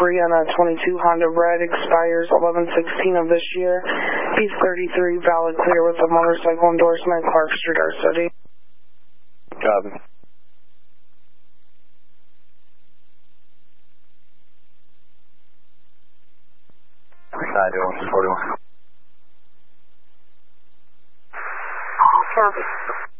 free on a 22 Honda Red, expires 11/16 of this year. He's 33, valid clear with a motorcycle endorsement, Clark Street, our city. Copy. Side 41. Copy.